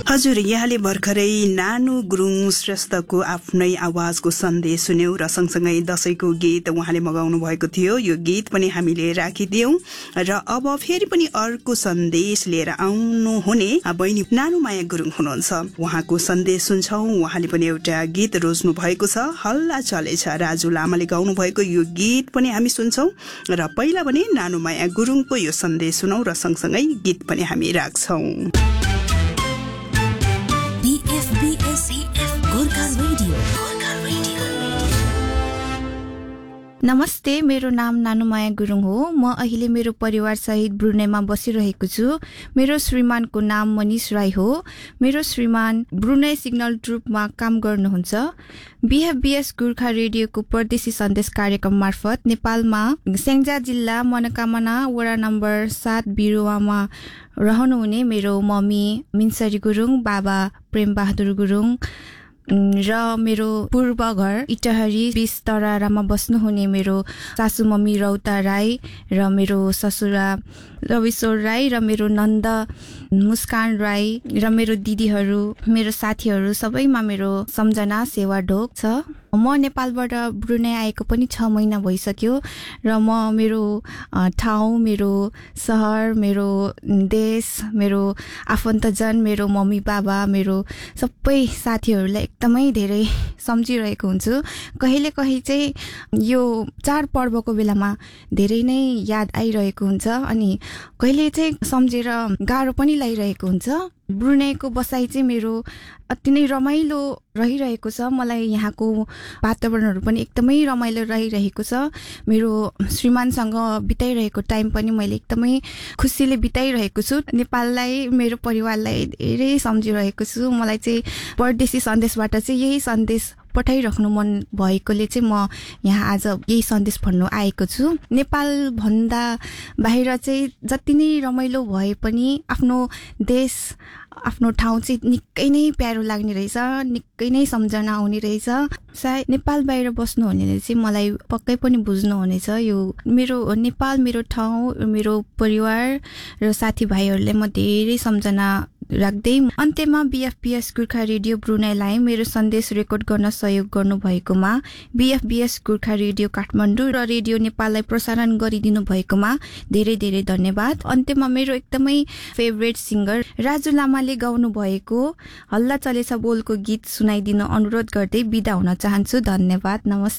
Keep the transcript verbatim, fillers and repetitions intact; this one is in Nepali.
हजुर, यहाँले भर्खरै नानु गुरुङ श्रेष्ठको आफ्नै आवाजको सन्देश सुन्यौं र सँगसँगै दशैंको गीत उहाँले मगाउनु भएको थियो। यो गीत पनि हामीले राखिदियौं र अब फेरि पनि अर्को सन्देश लिएर आउनु हुने बहिनी नानुमाया गुरुङ हुनुहुन्छ। उहाँको सन्देश सुन्छौं। उहाँले पनि एउटा गीत रोज्नु भएको छ, हल्ला चलेछ, राजु लामाले गाउनु भएको यो गीत पनि हामी सुन्छौं र पहिला पनि नानुमाया गुरुङको यो सन्देश सुनौं र सँगसँगै गीत पनि हामी राख्छौं। नमस्ते, मेरो नाम नानुमाया गुरुङ हो। म अहिले मेरो परिवार सहित ब्रुनेमा बसिरहेको छु। मेरो श्रीमानको नाम मनिष राई हो। मेरो श्रीमान ब्रुने सिग्नल ट्रुपमा काम गर्नुहुन्छ। बीएफबीएस गोर्खा रेडियोको परदेशी सन्देश कार्यक्रम मार्फत नेपालमा स्याङ्जा जिल्ला मनोकामना वडा नम्बर सात बिरुवामा रहनुहुने मेरो मम्मी मिन्सरी गुरुङ, बाबा प्रेम बहादुर गुरुङ र मेरो पूर्व घर इटहरी बीस तरारामा बस्नुहुने मेरो सासू मम्मी रौता राई र मेरो ससुरा रविश्वर राई र मेरो नन्द मुस्कान राई र मेरो दिदीहरू, मेरो साथीहरू सबैमा मेरो सम्झना सेवा ढोक छ। म नेपालबाट ब्रुने आएको पनि छ महिना भइसक्यो र म मेरो ठाउँ, मेरो सहर, मेरो देश, मेरो आफन्तजन, मेरो मम्मी बाबा, मेरो सबै साथीहरूलाई एकदमै धेरै सम्झिरहेको हुन्छु। कहिले कहिले चाहिँ यो चाडपर्वको बेलामा धेरै नै याद आइरहेको हुन्छ अनि कहिले चाहिँ सम्झेर गाह्रो पनि लागिरहेको हुन्छ। ब्रुनेको बसाइ चाहिँ मेरो अति नै रमाइलो रहिरहेको छ। मलाई यहाँको वातावरणहरू पनि एकदमै रमाइलो रहिरहेको छ। मेरो श्रीमानसँग बिताइरहेको टाइम पनि मैले एकदमै खुसीले बिताइरहेको छु। नेपाललाई, मेरो परिवारलाई धेरै सम्झिरहेको छु। मलाई चाहिँ परदेशी सन्देशबाट चाहिँ यही सन्देश पठाइराख्नु मन भएकोले चाहिँ म यहाँ आज यही सन्देश भन्नु आएको छु। नेपाल भन्दा बाहिर चाहिँ जति नै रमाइलो भए पनि आफ्नो देश, आफ्नो ठाउँ चाहिँ निकै नै प्यारो लाग्ने रहेछ, निकै नै सम्झना आउने रहेछ। सायद नेपाल बाहिर बस्नु हुनेले चाहिँ मलाई पक्कै पनि बुझ्नु हुनेछ। यो मेरो नेपाल, मेरो ठाउँ, मेरो परिवार र साथीभाइहरूले म धेरै सम्झना राख्दै अन्त्यमा बीएफबीएस गोर्खा रेडियो ब्रुनेलाई मेरो सन्देश रेकर्ड गर्न सहयोग गर्नुभएकोमा, बीएफबीएस गोर्खा रेडियो काठमाडौँ र रेडियो नेपाललाई प्रसारण गरिदिनु भएकोमा धेरै धेरै धन्यवाद। अन्त्यमा मेरो एकदमै फेभरेट सिङ्गर राजु लामाले गाउनु भएको हल्ला चलेछ बोलको गीत सुनाइदिन अनुरोध गर्दै बिदा हुन चाहन्छु। धन्यवाद, नमस्ते।